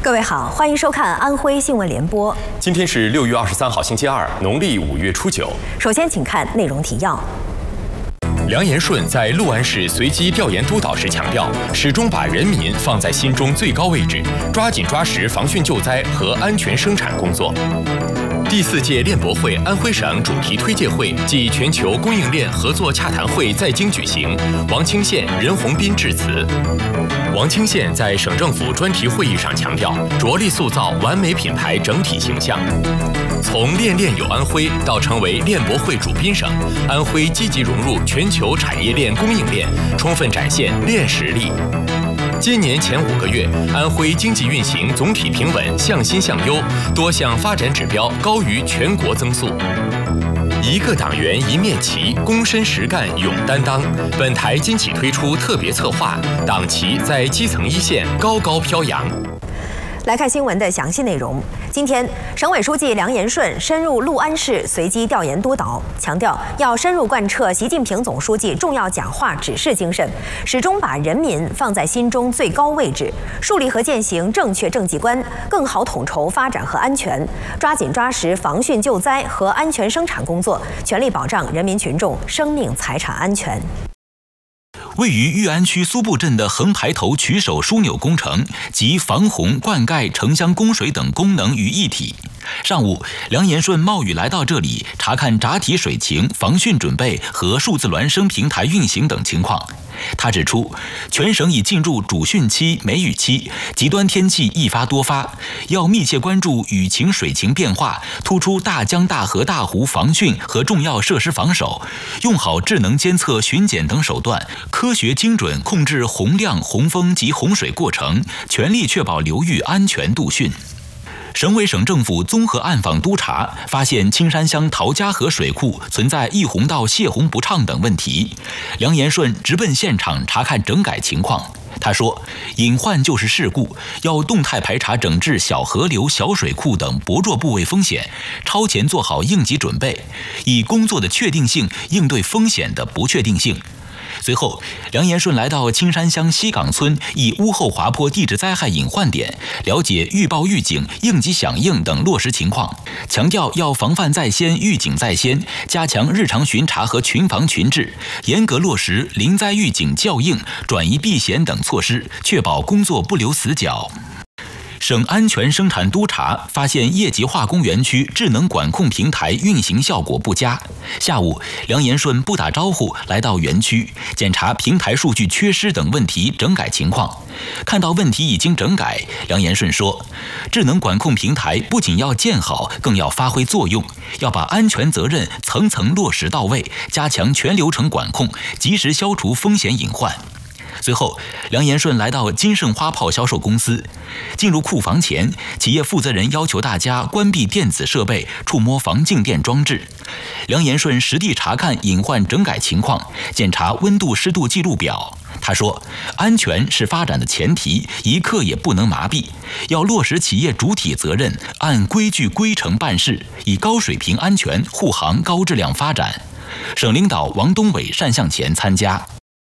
各位好，欢迎收看安徽新闻联播。 今天是6月23号，星期二，农历5月初9。 首先，请看内容提要。 梁延顺在六安市随机调研督导时强调，始终把人民放在心中最高位置，抓紧抓实防汛救灾和安全生产工作。第4届链博会安徽省主题推介会暨全球供应链合作洽谈会在京举行，王清县、任鸿斌致辞。王清县在省政府专题会议上强调，着力塑造完美品牌整体形象。从链链有安徽到成为链博会主宾省，安徽积极融入全球产业链供应链，充分展现链实力。今年前5个月，安徽经济运行总体平稳，向新向优，多项发展指标高于全国增速。一个党员一面旗，躬身实干勇担当。本台今起推出特别策划，党旗在基层一线高高飘扬。 来看新闻的详细内容。今天，省委书记梁延顺深入六安市随机调研督导，强调要深入贯彻习近平总书记重要讲话指示精神，始终把人民放在心中最高位置，树立和践行正确政绩观，更好统筹发展和安全，抓紧抓实防汛救灾和安全生产工作，全力保障人民群众生命财产安全。 位于裕安区苏埠镇的横排头取手枢纽工程集防洪、灌溉、城乡供水等功能于一体。上午，梁延顺冒雨来到这里，查看闸体水情、防汛准备和数字孪生平台运行等情况。他指出，全省已进入主汛期、梅雨期，极端天气易发多发，要密切关注雨情水情变化，突出大江大河大湖防汛和重要设施防守，用好智能监测、巡检等手段，科学精准控制洪量、洪峰及洪水过程，全力确保流域安全度汛。省委省政府综合暗访督查，发现青山乡陶家河水库存在溢洪道泄洪不畅等问题。梁延顺直奔现场查看整改情况。他说，隐患就是事故，要动态排查整治小河流、小水库等薄弱部位风险，超前做好应急准备，以工作的确定性应对风险的不确定性。随后，梁延顺来到青山乡西岗村一屋后滑坡地质灾害隐患点，了解预报预警、应急响应等落实情况，强调要防范在先、预警在先，加强日常巡查和群防群治，严格落实临灾预警校应、转移避险等措施，确保工作不留死角。省安全生产督查发现业绩化工园区智能管控平台运行效果不佳。下午，梁延顺不打招呼来到园区，检查平台数据缺失等问题整改情况。看到问题已经整改，梁延顺说，智能管控平台不仅要建好，更要发挥作用，要把安全责任层层落实到位，加强全流程管控，及时消除风险隐患。随后，梁延顺来到金盛花炮销售公司。进入库房前，企业负责人要求大家关闭电子设备，触摸防静电装置。梁延顺实地查看隐患整改情况，检查温度湿度记录表。他说，安全是发展的前提，一刻也不能麻痹，要落实企业主体责任，按规矩规程办事，以高水平安全护航高质量发展。省领导王东伟单向前参加。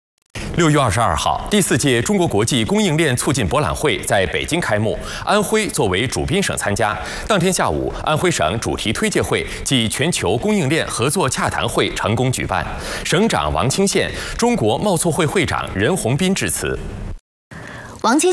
6月22号，第4届中国国际供应链促进博览会在北京开幕，安徽作为主宾省参加。当天下午，安徽省主题推介会暨全球供应链合作洽谈会成功举办，省长王清县、中国贸促会会长任鸿斌致辞。 王清